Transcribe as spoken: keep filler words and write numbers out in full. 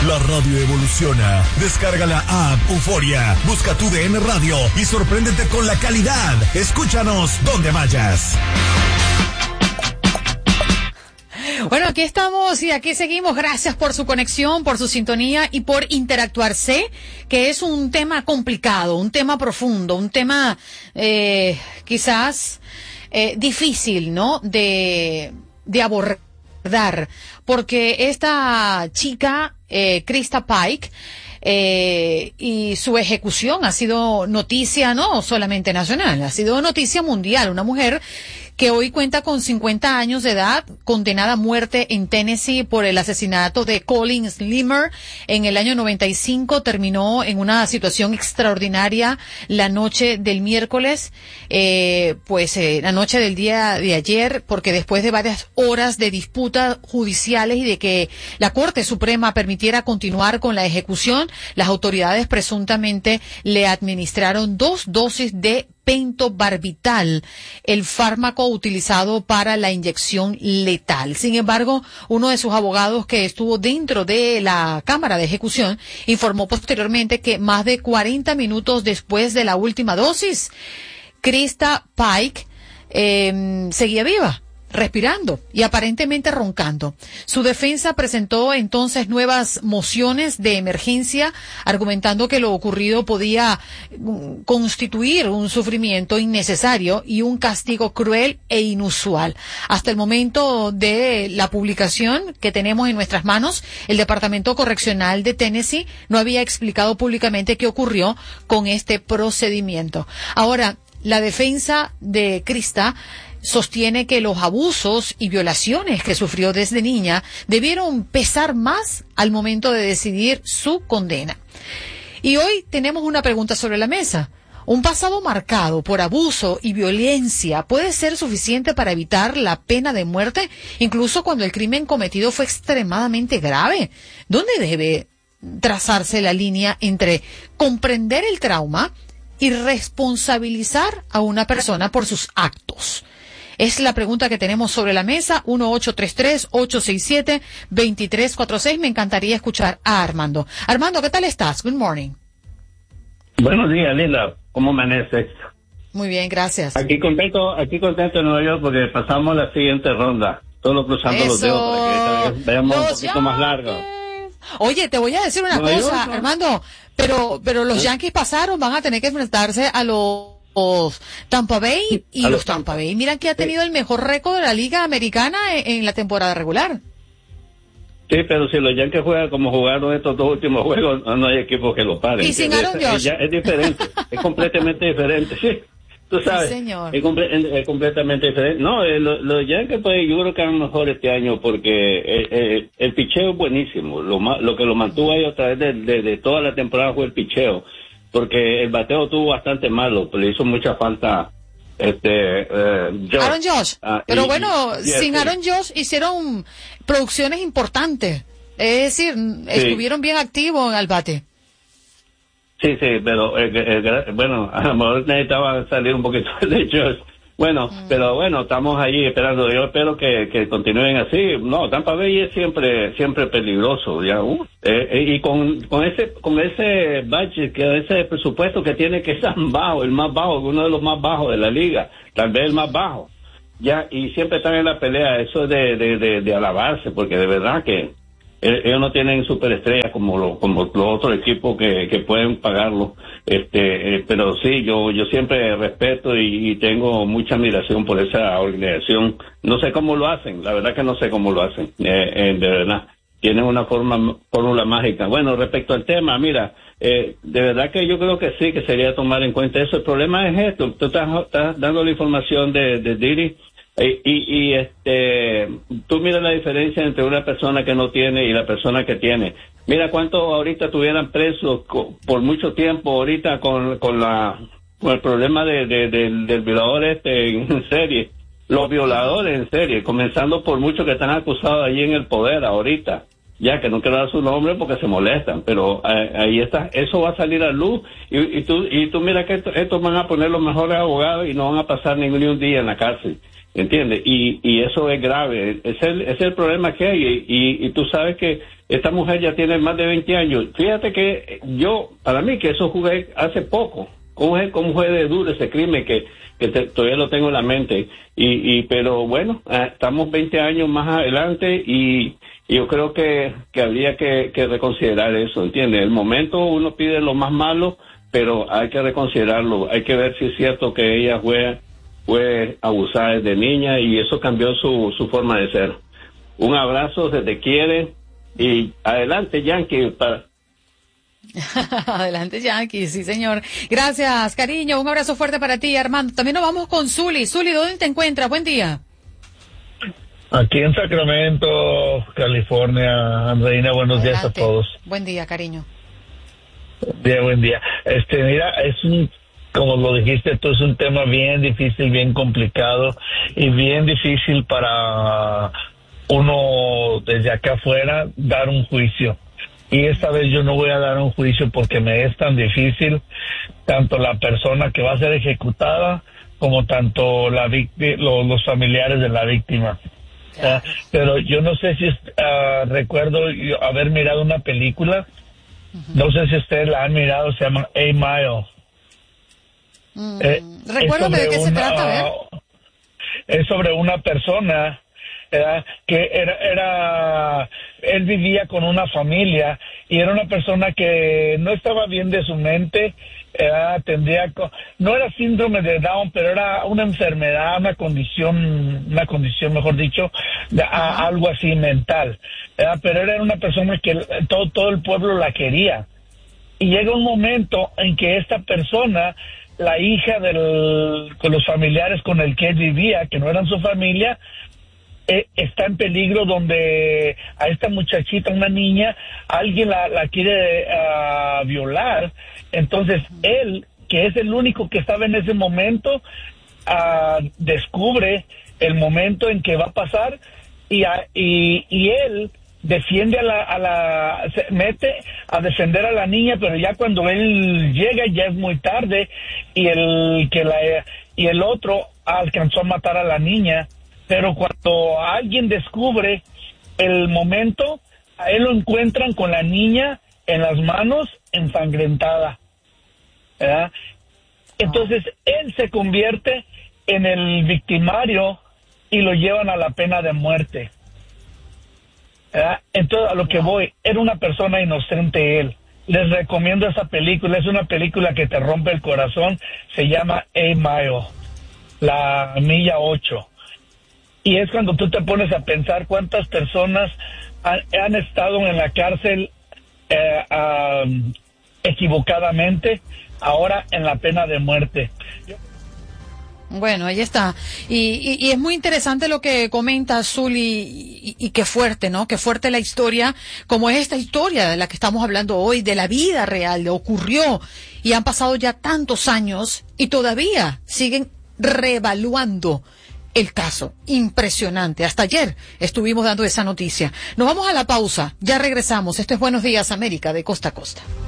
La radio evoluciona. Descarga la app Euforia, busca tu D N Radio y sorpréndete con la calidad. Escúchanos donde vayas. Bueno, aquí estamos y aquí seguimos. Gracias por su conexión, por su sintonía y por interactuar. Sé que es un tema complicado, un tema profundo, un tema eh, quizás eh, difícil, ¿no? De, de abordar, porque esta chica, eh, Krista Pike, Eh, y su ejecución ha sido noticia no solamente nacional, ha sido noticia mundial. Una mujer que hoy cuenta con cincuenta años de edad, condenada a muerte en Tennessee por el asesinato de Colin Slimer en el año noventa y cinco, terminó en una situación extraordinaria la noche del miércoles, eh, pues eh, la noche del día de ayer, porque después de varias horas de disputas judiciales y de que la Corte Suprema permitiera continuar con la ejecución, las autoridades presuntamente le administraron dos dosis de pentobarbital, el fármaco utilizado para la inyección letal. Sin embargo, uno de sus abogados que estuvo dentro de la cámara de ejecución informó posteriormente que más de cuarenta minutos después de la última dosis, Krista Pike eh, seguía viva, respirando y aparentemente roncando. Su defensa presentó entonces nuevas mociones de emergencia, argumentando que lo ocurrido podía constituir un sufrimiento innecesario y un castigo cruel e inusual. Hasta el momento de la publicación que tenemos en nuestras manos, el Departamento Correccional de Tennessee no había explicado públicamente qué ocurrió con este procedimiento. Ahora, la defensa de Krista sostiene que los abusos y violaciones que sufrió desde niña debieron pesar más al momento de decidir su condena. Y hoy tenemos una pregunta sobre la mesa. ¿Un pasado marcado por abuso y violencia puede ser suficiente para evitar la pena de muerte, incluso cuando el crimen cometido fue extremadamente grave? ¿Dónde debe trazarse la línea entre comprender el trauma y responsabilizar a una persona por sus actos? Es la pregunta que tenemos sobre la mesa. uno ocho tres tres, ocho seis siete, dos tres cuatro seis. Me encantaría escuchar a Armando. Armando, ¿qué tal estás? Good morning. Buenos días, Lila. ¿Cómo amaneces? Muy bien, gracias. Aquí contento, aquí contento en Nueva York porque pasamos la siguiente ronda. Solo cruzando Eso. los dedos para que veamos un poquito más largo. Oye, te voy a decir una Nueva cosa, York, ¿no? Armando, pero, pero los ¿Eh? Yankees pasaron, van a tener que enfrentarse a los Los Tampa Bay y a los los Tampa Bay. Miran que ha tenido el mejor récord de la Liga Americana en, en la temporada regular. Sí, pero si los Yankees juegan como jugaron estos dos últimos juegos, no hay equipo que lo pare. Y sin Aaron es, Judge. Es, es diferente, es completamente diferente, sí. Tú sabes, Sí, señor. Es, comple es completamente diferente. No, eh, los, los Yankees, pues yo creo que van mejor este año porque eh, eh, el picheo es buenísimo. Lo, lo que lo mantuvo ahí a través de, de, de toda la temporada fue el picheo. Porque el bateo tuvo bastante malo, le hizo mucha falta este eh, Josh. Aaron Josh. Ah, Pero y, bueno, y, sin sí. Aaron Josh hicieron producciones importantes. Es decir, sí. Estuvieron bien activos en el bate. Sí, sí, pero eh, eh, bueno, a lo mejor necesitaba salir un poquito de Josh. Bueno, mm. pero bueno, estamos allí esperando. Yo espero que, que continúen así. No, Tampa Bay es siempre siempre peligroso, ya. Uh, eh, eh, y con con ese con ese budget, que ese presupuesto que tiene, que es tan bajo, el más bajo, uno de los más bajos de la liga, tal vez el más bajo. Ya, y siempre están en la pelea. Eso es de de de, de alabarse, porque de verdad que ellos no tienen superestrellas como lo, como los otros equipos que, que pueden pagarlo, este, eh, pero sí, yo yo siempre respeto y, y tengo mucha admiración por esa organización. No sé cómo lo hacen, la verdad que no sé cómo lo hacen, eh, eh, de verdad. Tienen una forma, fórmula mágica. Bueno, respecto al tema, mira, eh, de verdad que yo creo que sí, que sería tomar en cuenta eso. El problema es esto, tú estás, estás dando la información de, de Diddy. Y, y, y este, tú miras la diferencia entre una persona que no tiene y la persona que tiene. Mira cuántos ahorita tuvieran presos por mucho tiempo ahorita con, con la, con el problema de, de, de, del violador este en serie. Los violadores en serie, comenzando por muchos que están acusados allí en el poder ahorita. Ya que no quiero dar su nombre porque se molestan, pero eh, ahí está, eso va a salir a luz y, y tú, y tú mira que estos esto van a poner los mejores abogados y no van a pasar ningún ni un día en la cárcel. ¿Entiendes? Y, y eso es grave, es el, es el problema que hay, y, y, y tú sabes que esta mujer ya tiene más de veinte años. Fíjate que yo, para mí, que eso jugué hace poco. ¿Cómo es, cómo fue de duro ese crimen que, que te, todavía lo tengo en la mente? Y, y pero bueno, eh, estamos veinte años más adelante y, y yo creo que, que habría que, que reconsiderar eso, ¿entiendes? El momento uno pide lo más malo, pero hay que reconsiderarlo. Hay que ver si es cierto que ella fue, fue abusada desde niña y eso cambió su, su forma de ser. Un abrazo, se te quiere y adelante, Yankee, para... Adelante, Yankee, sí, señor. Gracias, cariño. Un abrazo fuerte para ti, Armando. También nos vamos con Zuli. Zuli, ¿dónde te encuentras? Buen día. Aquí en Sacramento, California. Andreina, buenos Adelante. días a todos. Buen día, cariño. Día, buen día. Este, mira, es un, como lo dijiste tú, es un tema bien difícil, bien complicado y bien difícil para uno desde acá afuera dar un juicio. Y esta vez yo no voy a dar un juicio porque me es tan difícil, tanto la persona que va a ser ejecutada como tanto la víctima, los, los familiares de la víctima. Uh, pero yo no sé si uh, recuerdo yo haber mirado una película, uh-huh. No sé si ustedes la han mirado, se llama Eight Mile. Mm, eh, Recuérdame de qué una, se trata, a ver. Es sobre una persona ¿verdad? que era, era, él vivía con una familia y era una persona que no estaba bien de su mente, ¿verdad? Tendría, no era síndrome de Down, pero era una enfermedad, una condición, una condición, mejor dicho, de, a, algo así mental, ¿verdad? Pero era una persona que todo, todo el pueblo la quería. Y llega un momento en que esta persona, la hija del, con los familiares con el que él vivía, que no eran su familia, eh, está en peligro, donde a esta muchachita, una niña, alguien la, la quiere uh, violar. Entonces él, que es el único que estaba en ese momento, uh, descubre el momento en que va a pasar y, a, y, y él defiende a la, a la, se mete a defender a la niña, pero ya cuando él llega ya es muy tarde y el que la y el otro alcanzó a matar a la niña. Pero cuando alguien descubre el momento, a él lo encuentran con la niña en las manos ensangrentada, ¿verdad? Entonces él se convierte en el victimario y lo llevan a la pena de muerte, ¿verdad? Entonces a lo que voy, era una persona inocente él. Les recomiendo esa película, es una película que te rompe el corazón, se llama Eight Mile, la milla ocho. Y es cuando tú te pones a pensar cuántas personas han, han estado en la cárcel eh, um, equivocadamente, ahora en la pena de muerte. Bueno, ahí está. Y, y, y es muy interesante lo que comenta Zuli y, y, y qué fuerte, ¿no? Qué fuerte la historia, como es esta historia de la que estamos hablando hoy, de la vida real, de ocurrió. Y han pasado ya tantos años y todavía siguen reevaluando el caso. Impresionante. Hasta ayer estuvimos dando esa noticia. Nos vamos a la pausa. Ya regresamos. Esto es Buenos Días, América, de costa a costa.